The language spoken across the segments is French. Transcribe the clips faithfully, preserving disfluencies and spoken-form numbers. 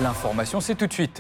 L'information, c'est tout de suite.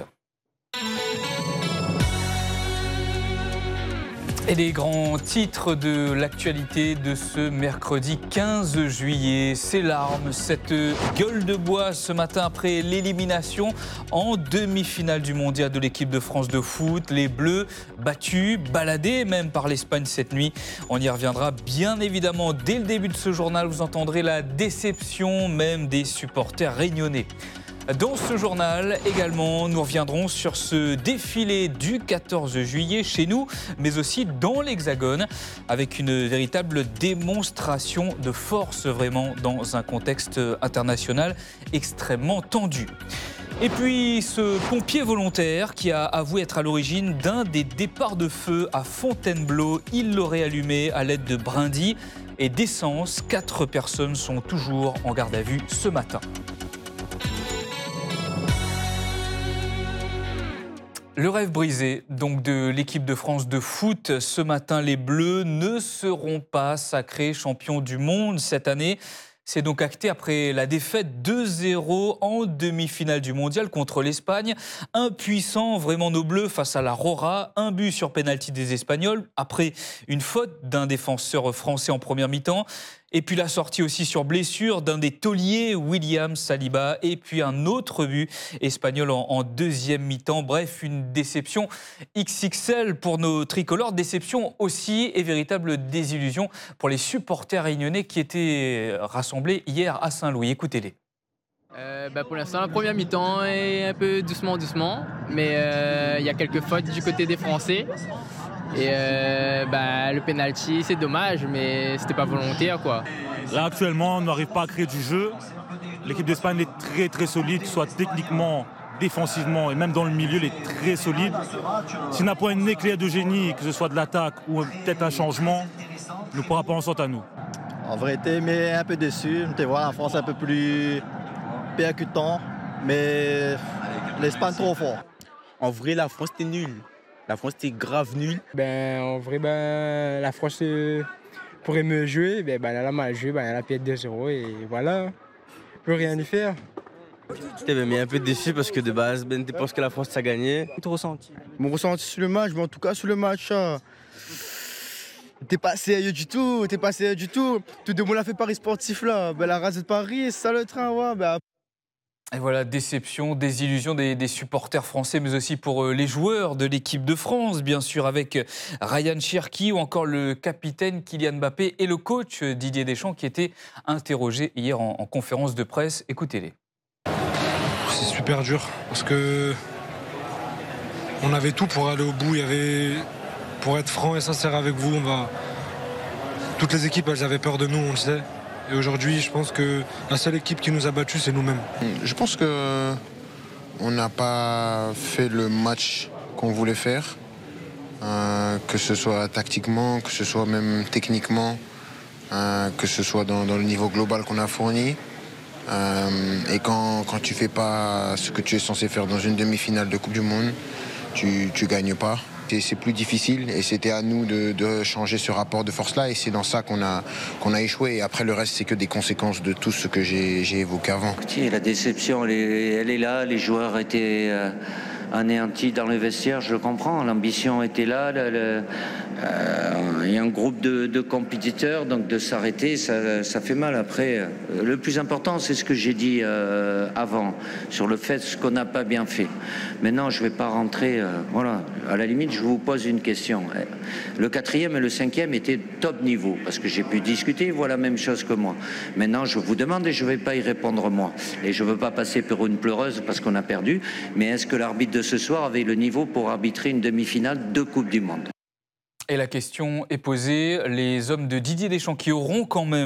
Et les grands titres de l'actualité de ce mercredi quinze juillet, ces larmes, cette gueule de bois ce matin après l'élimination en demi-finale du mondial de l'équipe de France de foot. Les Bleus battus, baladés même par l'Espagne cette nuit. On y reviendra bien évidemment dès le début de ce journal. Vous entendrez la déception même des supporters réunionnais. Dans ce journal également, nous reviendrons sur ce défilé du quatorze juillet chez nous, mais aussi dans l'Hexagone, avec une véritable démonstration de force vraiment dans un contexte international extrêmement tendu. Et puis ce pompier volontaire qui a avoué être à l'origine d'un des départs de feu à Fontainebleau, il l'aurait allumé à l'aide de brindilles et d'essence. Quatre personnes sont toujours en garde à vue ce matin. Le rêve brisé donc de l'équipe de France de foot. Ce matin, les Bleus ne seront pas sacrés champions du monde cette année. C'est donc acté après la défaite deux zéro en demi-finale du mondial contre l'Espagne. Impuissants vraiment nos Bleus face à la Rora. Un but sur pénalty des Espagnols après une faute d'un défenseur français en première mi-temps. Et puis la sortie aussi sur blessure d'un des tauliers, William Saliba. Et puis un autre but espagnol en, en deuxième mi-temps. Bref, une déception X X L pour nos tricolores. Déception aussi et véritable désillusion pour les supporters réunionnais qui étaient rassemblés hier à Saint-Louis. Écoutez-les. Euh, bah pour l'instant, la première mi-temps est un peu doucement, doucement. Mais il euh, y a quelques fautes du côté des Français. Et euh, bah, le penalty, c'est dommage, mais c'était pas volontaire, quoi. Là, actuellement, on n'arrive pas à créer du jeu. L'équipe d'Espagne est très, très solide, soit techniquement, défensivement et même dans le milieu, elle est très solide. S'il n'a pas un éclair de génie, que ce soit de l'attaque ou peut-être un changement, ne pourra pas en sortir à nous. En vérité, mais un peu déçu. Tu vois, la France un peu plus percutant, mais l'Espagne trop fort. En vrai, la France était nulle. La France était grave nulle. Ben, en vrai, ben, la France euh, pourrait me jouer. Ben, ben, elle a mal joué, ben, elle a perdu deux zéro et voilà. Plus rien y faire. J'étais ben, un peu déçu parce que de base, ben, tu penses que la France a gagné. Ton ressenti? Mon ressenti sur le match, mais en tout cas sur le match, euh, t'es pas sérieux du tout, t'es pas sérieux du tout. Tout le monde a fait Paris sportif là. Ben, la race de Paris, c'est ça le train, ouais. Ben, Et voilà, déception, désillusion des, des supporters français, mais aussi pour euh, les joueurs de l'équipe de France, bien sûr, avec Ryan Cherki ou encore le capitaine Kylian Mbappé et le coach Didier Deschamps qui étaient interrogés hier en, en conférence de presse. Écoutez-les. C'est super dur parce que on avait tout pour aller au bout. Il y avait, pour être franc et sincère avec vous, on va... toutes les équipes, elles avaient peur de nous, on le sait. Et aujourd'hui, je pense que la seule équipe qui nous a battus, c'est nous-mêmes. Je pense qu'on n'a pas fait le match qu'on voulait faire, euh, que ce soit tactiquement, que ce soit même techniquement, euh, que ce soit dans, dans le niveau global qu'on a fourni. Euh, et quand, quand tu ne fais pas ce que tu es censé faire dans une demi-finale de Coupe du Monde, tu ne gagnes pas. C'est plus difficile et c'était à nous de, de changer ce rapport de force-là et c'est dans ça qu'on a, qu'on a échoué. Et après, le reste, c'est que des conséquences de tout ce que j'ai évoqué avant. Écoutez, la déception, elle est, elle est là. Les joueurs étaient euh, anéantis dans le vestiaire, je le comprends. L'ambition était là. Le, le, euh, il y a un groupe de, de compétiteurs, donc de s'arrêter, ça, ça fait mal. Après, euh, le plus important, c'est ce que j'ai dit euh, avant, sur le fait ce qu'on n'a pas bien fait. Maintenant, je ne vais pas rentrer... Euh, voilà, à la limite, je vous pose une question. Le quatrième et le cinquième étaient top niveau, parce que j'ai pu discuter, ils voient la même chose que moi. Maintenant, je vous demande et je ne vais pas y répondre moi. Et je ne veux pas passer pour une pleureuse parce qu'on a perdu, mais est-ce que l'arbitre de ce soir avait le niveau pour arbitrer une demi-finale de Coupe du Monde ? Et la question est posée, les hommes de Didier Deschamps qui auront quand même